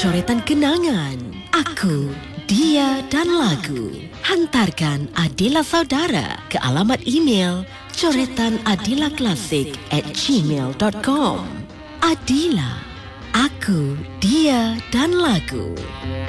coretan kenangan. Aku, Dia dan Lagu. Hantarkan Adila Saudara ke alamat email coretanadilaklasik@gmail.com. Adila, Aku, Dia dan Lagu.